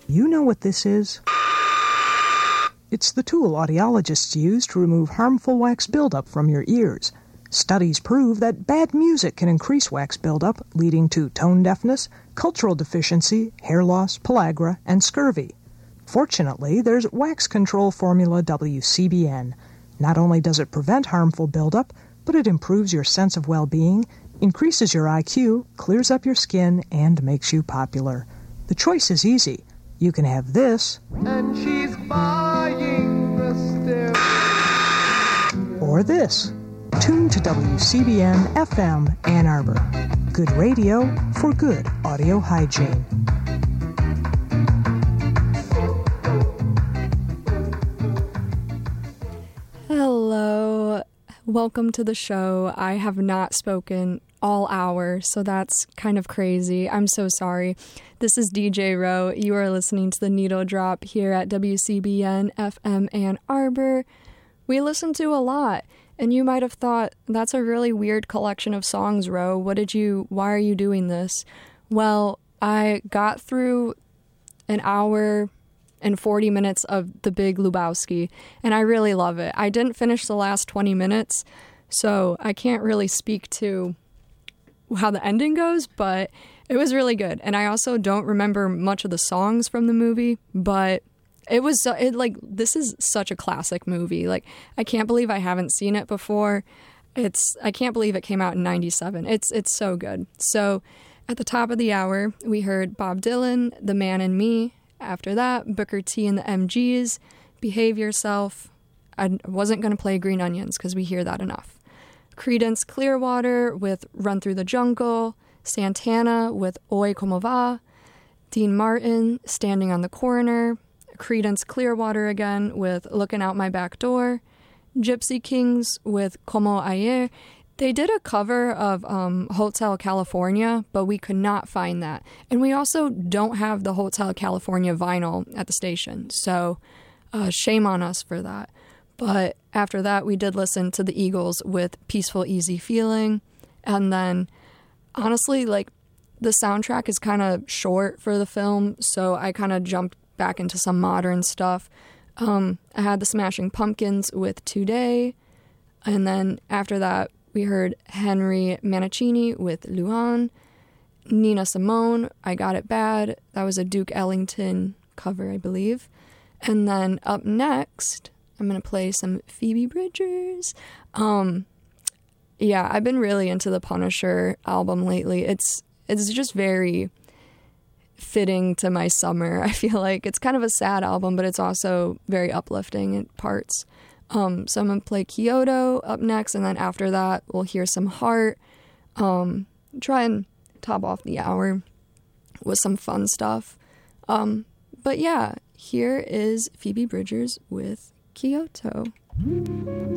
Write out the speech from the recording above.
You know what this is. It's the tool audiologists use to remove harmful wax buildup from your ears. Studies prove that bad music can increase wax buildup, leading to tone deafness, cultural deficiency, hair loss, pellagra, and scurvy. Fortunately, there's Wax Control Formula WCBN. Not only does it prevent harmful buildup, but it improves your sense of well-being, increases your IQ, clears up your skin, and makes you popular. The choice is easy. You can have this, and she's buying a stair, or this. Tune to WCBN FM Ann Arbor. Good radio for good audio hygiene. Hello. Welcome to the show. I have not spoken all hour, so that's kind of crazy. I'm so sorry. This is DJ Rowe. You are listening to the Needle Drop here at WCBN FM Ann Arbor. We listen to a lot, and you might have thought, that's a really weird collection of songs, Rowe. Why are you doing this? Well, I got through an hour and 40 minutes of The Big Lebowski, and I really love it. I didn't finish the last 20 minutes, so I can't really speak to how the ending goes, but it was really good. And I also don't remember much of the songs from the movie, but this is such a classic movie. Like, I can't believe I haven't seen it before. I can't believe it came out in 97. It's so good. So at the top of the hour, we heard Bob Dylan, The Man in Me. After that, Booker T and the MGs, Behave Yourself. I wasn't going to play Green Onions because we hear that enough. Creedence Clearwater with Run Through the Jungle, Santana with Oi Como Va, Dean Martin, Standing on the Corner, Creedence Clearwater again with Looking Out My Back Door, Gypsy Kings with Como Ayer. They did a cover of Hotel California, but we could not find that. And we also don't have the Hotel California vinyl at the station, so shame on us for that. But after that, we did listen to the Eagles with Peaceful Easy Feeling. And then, honestly, like, the soundtrack is kind of short for the film, so I kind of jumped back into some modern stuff. I had the Smashing Pumpkins with Today. And then after that, we heard Henry Mancini with Luan. Nina Simone, I Got It Bad. That was a Duke Ellington cover, I believe. And then up next, I'm going to play some Phoebe Bridgers. Yeah, I've been really into the Punisher album lately. It's just very fitting to my summer. I feel like it's kind of a sad album, but it's also very uplifting in parts. So I'm going to play Kyoto up next, and then after that, we'll hear some Heart. Try and top off the hour with some fun stuff. But yeah, here is Phoebe Bridgers with Kyoto.